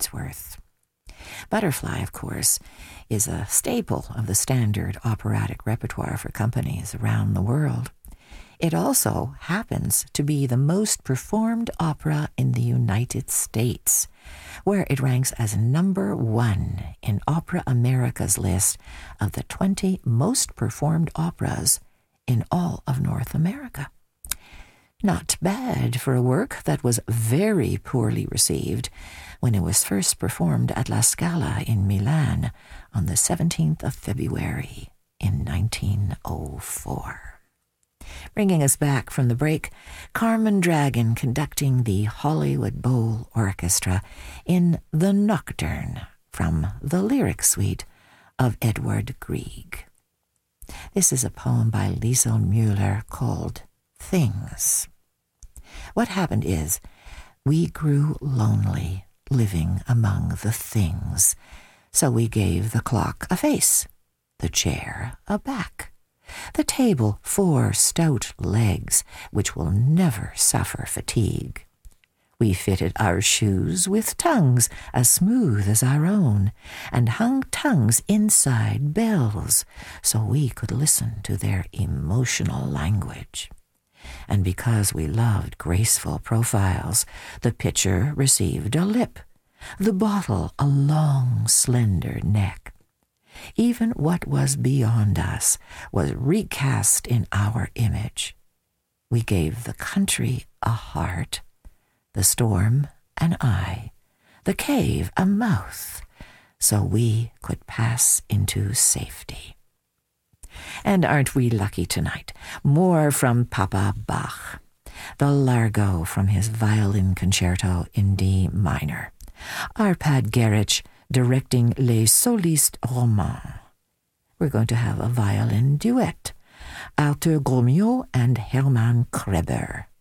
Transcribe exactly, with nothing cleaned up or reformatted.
it's worth. Butterfly, of course, is a staple of the standard operatic repertoire for companies around the world. It also happens to be the most performed opera in the United States, where it ranks as number one in Opera America's list of the twenty most performed operas in all of North America. Not bad for a work that was very poorly received when it was first performed at La Scala in Milan on the seventeenth of February in nineteen oh four. Bringing us back from the break, Carmen Dragon conducting the Hollywood Bowl Orchestra in The Nocturne from the lyric suite of Edward Grieg. This is a poem by Liesl Müller called Things. What happened is, we grew lonely living among the things, so we gave the clock a face, the chair a back, the table four stout legs which will never suffer fatigue. We fitted our shoes with tongues as smooth as our own, and hung tongues inside bells so we could listen to their emotional language. And because we loved graceful profiles, the pitcher received a lip, the bottle a long, slender neck. Even what was beyond us was recast in our image. We gave the country a heart, the storm an eye, the cave a mouth, so we could pass into safety. And aren't we lucky tonight? More from Papa Bach. The Largo from his violin concerto in D minor. Arpad Gerich directing Les Solistes Romands. We're going to have a violin duet. Arthur Gromio and Hermann Kreber.